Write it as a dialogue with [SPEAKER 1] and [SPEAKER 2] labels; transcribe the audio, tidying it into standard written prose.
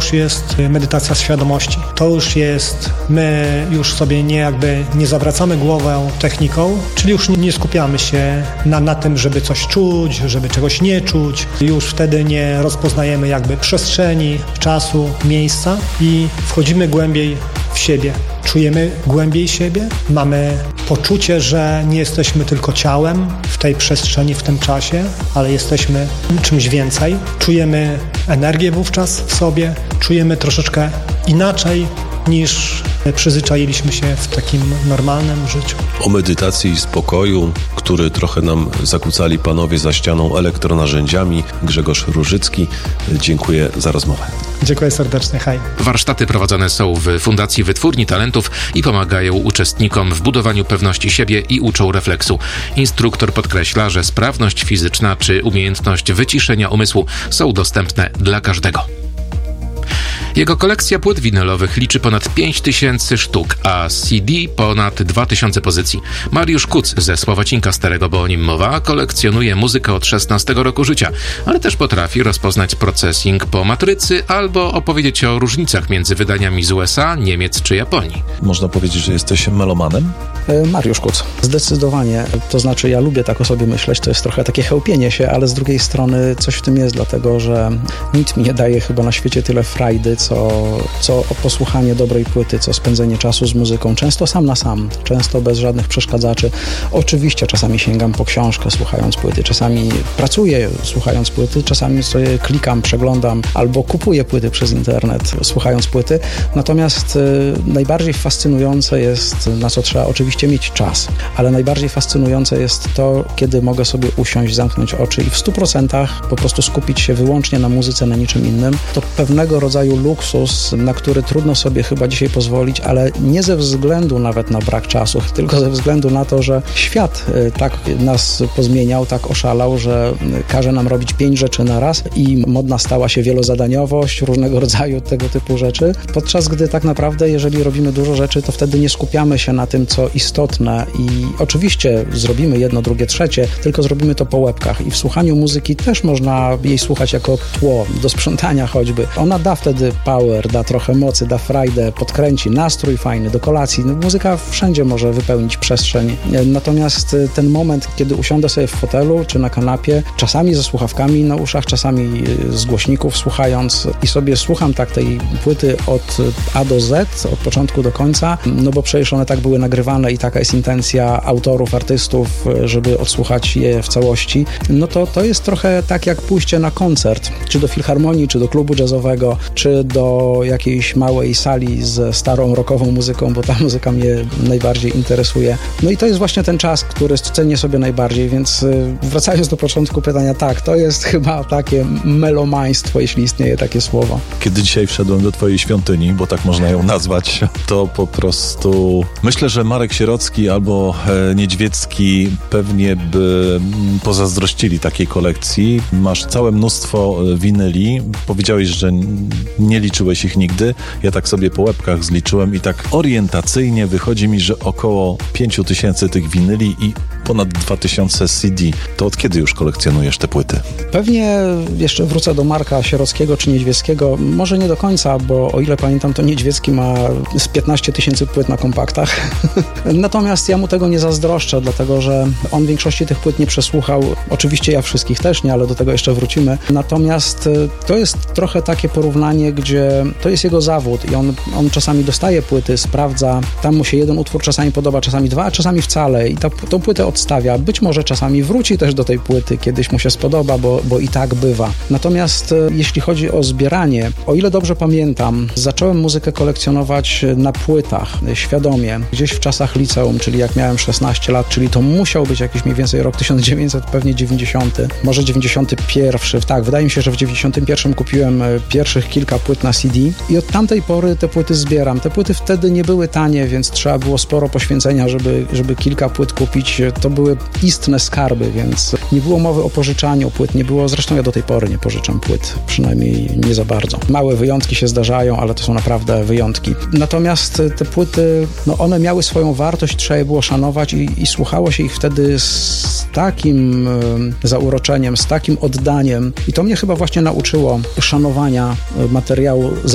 [SPEAKER 1] już jest medytacja świadomości. To już jest, my już sobie nie zawracamy głowę techniką, czyli już nie skupiamy się na tym, żeby coś czuć, żeby czegoś nie czuć. Już wtedy nie rozpoznajemy przestrzeni, czasu, miejsca i wchodzimy głębiej w siebie. Czujemy głębiej siebie, mamy poczucie, że nie jesteśmy tylko ciałem w tej przestrzeni, w tym czasie, ale jesteśmy czymś więcej. Czujemy energię wówczas w sobie, czujemy troszeczkę inaczej niż przyzwyczailiśmy się w takim normalnym życiu.
[SPEAKER 2] O medytacji i spokoju, który trochę nam zakłócali panowie za ścianą elektronarzędziami, Grzegorz Różycki. Dziękuję za rozmowę.
[SPEAKER 1] Dziękuję serdecznie, hej.
[SPEAKER 3] Warsztaty prowadzone są w Fundacji Wytwórni Talentów i pomagają uczestnikom w budowaniu pewności siebie i uczą refleksu. Instruktor podkreśla, że sprawność fizyczna czy umiejętność wyciszenia umysłu są dostępne dla każdego. Jego kolekcja płyt winylowych liczy ponad 5000 sztuk, a CD ponad 2000 pozycji. Mariusz Kuc ze Sławocinka Starego, bo o nim mowa, kolekcjonuje muzykę od 16 roku życia, ale też potrafi rozpoznać processing po matrycy albo opowiedzieć o różnicach między wydaniami z USA, Niemiec czy Japonii.
[SPEAKER 2] Można powiedzieć, że jesteś melomanem?
[SPEAKER 4] Mariusz Kuc. Zdecydowanie. To znaczy, ja lubię tak o sobie myśleć, to jest trochę takie chełpienie się, ale z drugiej strony coś w tym jest, dlatego że nic mi nie daje chyba na świecie tyle frajdy, co posłuchanie dobrej płyty, co spędzenie czasu z muzyką, często sam na sam, często bez żadnych przeszkadzaczy. Oczywiście czasami sięgam po książkę słuchając płyty, czasami pracuję słuchając płyty, czasami sobie klikam, przeglądam albo kupuję płyty przez internet słuchając płyty. Natomiast najbardziej fascynujące jest, na co trzeba oczywiście mieć czas, ale najbardziej fascynujące jest to, kiedy mogę sobie usiąść, zamknąć oczy i w 100% po prostu skupić się wyłącznie na muzyce, na niczym innym. To pewnego rodzaju luksus, na który trudno sobie chyba dzisiaj pozwolić, ale nie ze względu nawet na brak czasu, tylko ze względu na to, że świat tak nas pozmieniał, tak oszalał, że każe nam robić 5 rzeczy na raz i modna stała się wielozadaniowość, różnego rodzaju tego typu rzeczy, podczas gdy tak naprawdę, jeżeli robimy dużo rzeczy, to wtedy nie skupiamy się na tym, co istotne i oczywiście zrobimy jedno, drugie, trzecie, tylko zrobimy to po łebkach i w słuchaniu muzyki też można jej słuchać jako tło do sprzątania choćby. Ona da wtedy power, da trochę mocy, da frajdę, podkręci nastrój fajny do kolacji. No, muzyka wszędzie może wypełnić przestrzeń. Natomiast ten moment, kiedy usiądę sobie w fotelu czy na kanapie, czasami ze słuchawkami na uszach, czasami z głośników słuchając i sobie słucham tak tej płyty od A do Z, od początku do końca, no bo przecież one tak były nagrywane i taka jest intencja autorów, artystów, żeby odsłuchać je w całości, no to jest trochę tak jak pójście na koncert, czy do filharmonii, czy do klubu jazzowego, czy do jakiejś małej sali ze starą rockową muzyką, bo ta muzyka mnie najbardziej interesuje. No i to jest właśnie ten czas, który cenię sobie najbardziej, więc wracając do początku pytania, tak, to jest chyba takie melomaństwo, jeśli istnieje takie słowo.
[SPEAKER 2] Kiedy dzisiaj wszedłem do twojej świątyni, bo tak można ją nazwać, to po prostu myślę, że Marek Sierocki albo Niedźwiecki pewnie by pozazdrościli takiej kolekcji. Masz całe mnóstwo winyli. Powiedziałeś, że nie liczyłeś ich nigdy. Ja tak sobie po łebkach zliczyłem i tak orientacyjnie wychodzi mi, że około 5000 tych winyli i ponad 2000 CD. To od kiedy już kolekcjonujesz te płyty?
[SPEAKER 4] Pewnie jeszcze wrócę do Marka Sierockiego czy Niedźwieckiego. Może nie do końca, bo o ile pamiętam, to Niedźwiecki ma z 15 000 płyt na kompaktach. Natomiast ja mu tego nie zazdroszczę, dlatego że on większości tych płyt nie przesłuchał. Oczywiście ja wszystkich też nie, ale do tego jeszcze wrócimy. Natomiast to jest trochę takie porównanie, gdzie to jest jego zawód i on czasami dostaje płyty, sprawdza, tam mu się jeden utwór czasami podoba, czasami dwa, a czasami wcale i tą płytę odstawia. Być może czasami wróci też do tej płyty, kiedyś mu się spodoba, bo i tak bywa. Natomiast jeśli chodzi o zbieranie, o ile dobrze pamiętam, zacząłem muzykę kolekcjonować na płytach, świadomie, gdzieś w czasach liceum, czyli jak miałem 16 lat, czyli to musiał być jakiś mniej więcej rok 1990, może 91. Tak, wydaje mi się, że w 91 kupiłem pierwszych kilka płyt na CD i od tamtej pory te płyty zbieram. Te płyty wtedy nie były tanie, więc trzeba było sporo poświęcenia, żeby kilka płyt kupić. To były istne skarby, więc nie było mowy o pożyczaniu płyt, nie było, zresztą ja do tej pory nie pożyczam płyt, przynajmniej nie za bardzo. Małe wyjątki się zdarzają, ale to są naprawdę wyjątki. Natomiast te płyty, no one miały swoją wartość, trzeba je było szanować i słuchało się ich wtedy z takim zauroczeniem, z takim oddaniem i to mnie chyba właśnie nauczyło szanowania materiału